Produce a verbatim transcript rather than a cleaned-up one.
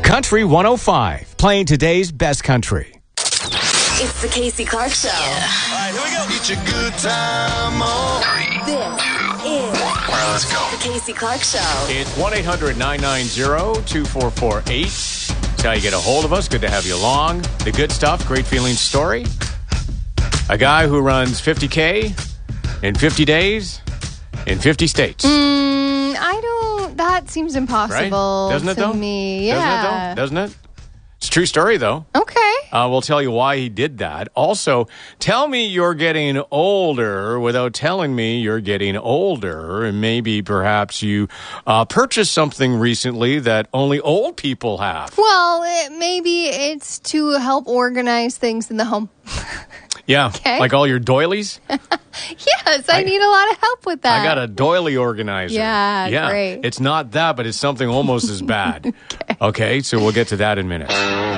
Country one oh five, playing today's best country. It's the Casey Clark Show. All right, here we go. It's a good time. Oh. This is All right, let's go. the Casey Clark Show. It's one eight hundred nine nine zero two four four eight. That's how you get a hold of us. Good to have you along. The good stuff, great feeling story. A guy who runs fifty K in fifty days in fifty states. Mm, I don't. That seems impossible Right? Doesn't it, to though? me. Doesn't Yeah. it, though? Doesn't it? It's a true story, though. Okay. Uh, we'll tell you why he did that. Also, tell me you're getting older without telling me you're getting older. And maybe perhaps you uh, purchased something recently that only old people have. Well, it, maybe it's to help organize things in the home. Yeah, Okay. like all your doilies. Yes, I, I- need a lot of help with that. I got a doily organizer. Yeah, yeah. great. It's not that, but it's something almost as bad. okay. okay, so we'll get to that in a minute.